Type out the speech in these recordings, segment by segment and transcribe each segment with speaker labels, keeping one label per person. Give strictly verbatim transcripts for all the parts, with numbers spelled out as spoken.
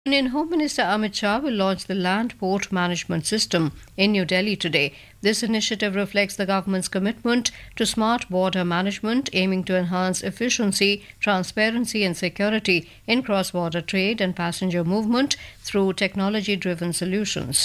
Speaker 1: Indian Home Minister Amit Shah will launch the Land Port Management System in New Delhi today. This initiative reflects the government's commitment to smart border management, aiming to enhance efficiency, transparency, and security in cross border trade and passenger movement through technology driven solutions.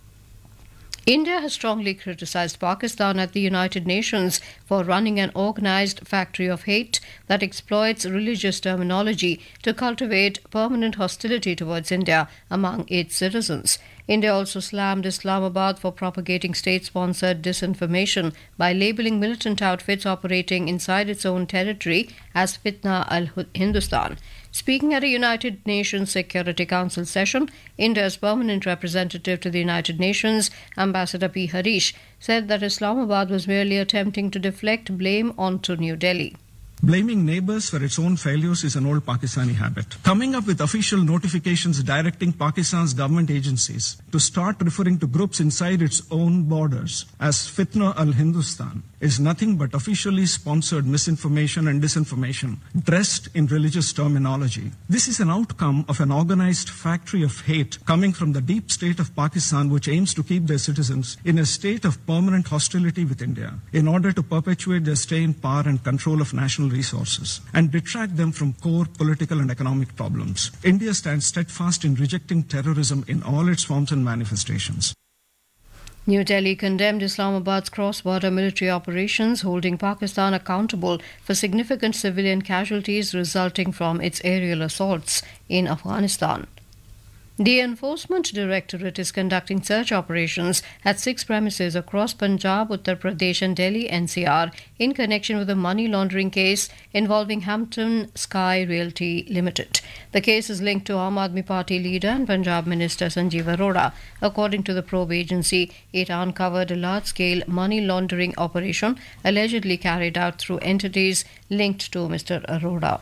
Speaker 1: India has strongly criticized Pakistan at the United Nations for running an organized factory of hate that exploits religious terminology to cultivate permanent hostility towards India among its citizens. India also slammed Islamabad for propagating state-sponsored disinformation by labeling militant outfits operating inside its own territory as Fitna al-Hindustan. Speaking at a United Nations Security Council session, India's permanent representative to the United Nations, Ambassador P. Harish, said that Islamabad was merely attempting to deflect blame onto New Delhi.
Speaker 2: Blaming neighbors for its own failures is an old Pakistani habit. Coming up with official notifications directing Pakistan's government agencies to start referring to groups inside its own borders as Fitna al-Hindustan is nothing but officially sponsored misinformation and disinformation dressed in religious terminology. This is an outcome of an organized factory of hate coming from the deep state of Pakistan, which aims to keep their citizens in a state of permanent hostility with India in order to perpetuate their stay in power and control of national resources and detract them from core political and economic problems. India stands steadfast in rejecting terrorism in all its forms and manifestations.
Speaker 1: New Delhi condemned Islamabad's cross-border military operations, holding Pakistan accountable for significant civilian casualties resulting from its aerial assaults in Afghanistan. The Enforcement Directorate is conducting search operations at six premises across Punjab, Uttar Pradesh and Delhi N C R in connection with a money laundering case involving Hampton Sky Realty Limited. The case is linked to Aam Aadmi Party leader and Punjab Minister Sanjeev Arora. According to the probe agency, it uncovered a large-scale money laundering operation allegedly carried out through entities linked to Mister Arora.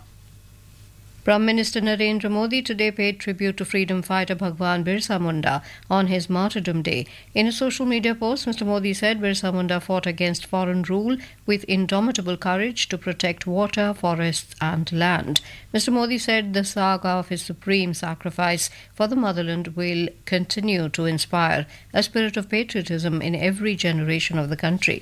Speaker 1: Prime Minister Narendra Modi today paid tribute to freedom fighter Bhagwan Birsa Munda on his martyrdom day. In a social media post, Mister Modi said Birsa Munda fought against foreign rule with indomitable courage to protect water, forests and land. Mister Modi said the saga of his supreme sacrifice for the motherland will continue to inspire a spirit of patriotism in every generation of the country.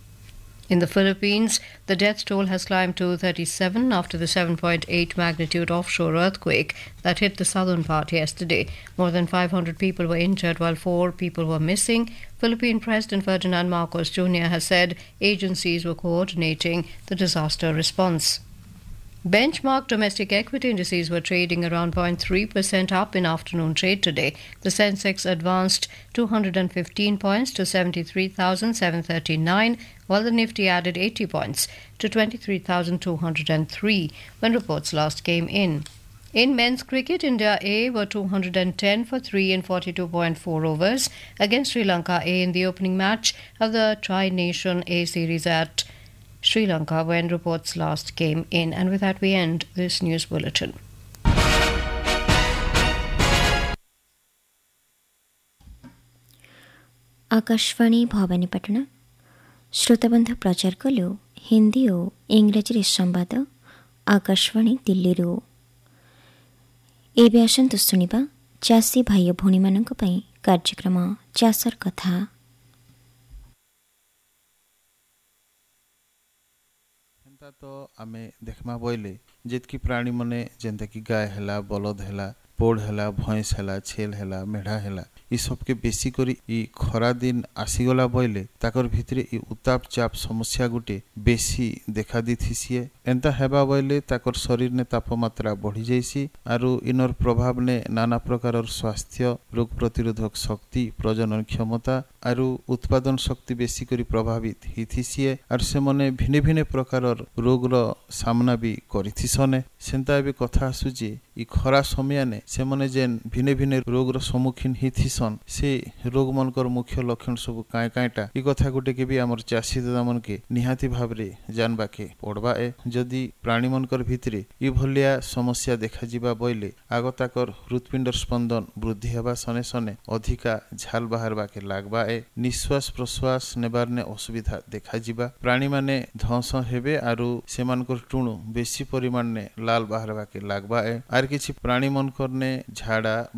Speaker 1: In the Philippines, the death toll has climbed to thirty-seven after the seven point eight magnitude offshore earthquake that hit the southern part yesterday. More than five hundred people were injured while four people were missing. Philippine President Ferdinand Marcos Junior has said agencies were coordinating the disaster response. Benchmark domestic equity indices were trading around zero point three percent up in afternoon trade today. The Sensex advanced two hundred fifteen points to seventy-three thousand seven hundred thirty-nine, while the Nifty added eighty points to twenty-three thousand two hundred three when reports last came in. In men's cricket, India A were two hundred ten for three in forty-two point four overs against Sri Lanka A in the opening match of the Tri-Nation A series at Sri Lanka when reports last came in. And with that we end this news bulletin.
Speaker 3: Akashvani Bhawanipatna श्रोताबंधु प्रचार कलु हिंदी और इंग्रजी संवाद आकाशवाणी दिल्ली रू एबे आसंतु सुनिबा चासी भाई भौणी मानक पई कार्यक्रम चासर कथा।
Speaker 4: तो आमे देखमा बोइले जेतकी प्राणी मने जेंता की गाय हैला, बलद हैला, पोड़ हैला, भैंस हैला, छेल हैला, मेढा हैला ई सब के बेसी करी ई खरा दिन आसीगला बोइले ताकर भितरे ई उताप चाप समस्या गुटे बेसी देखा दिथिसिए। एंता हेबा बोइले ताकर शरीर ने तापमात्रा बढ़ी जाइसी आरु इनर प्रभाव ने नाना प्रकार स्वास्थ्य, रोग प्रतिरोधक शक्ति, प्रजनन क्षमता आरु उत्पादन शक्ति बेसी करी प्रभावित हिथिसिए आर से मने भिने भिने प्रकार रोग रो सामना भी करिथिसने। सेंता एबे कथा आसुची ई खरा समय ने से मने जेन भिने भिने रोग रो सम्मुखीन हिथिसन से रोग मनकर मुख्य लक्षण सब काय कायटा ई कथा गुटे के भी हमर चासी दादा मन के निहाती भाबरे जानबा के पड़बा ए। जदि प्राणी मनकर भितरे ई भलिया समस्या देखा जिबा बोइले आगताकर हृदपिंडर स्पंदन वृद्धि हेबा सने सने अधिका झाल बाहरबा के लागबा ए। निश्वास प्रश्वास नेबार ने असुविधा देखा जिबा। प्राणी माने धंस हेबे आरु सेमानकर टुणु बेसी परिमाण ने लाल बाहरबा के लागबा ए। आर किछि प्राणी मनकर ने झाड़ा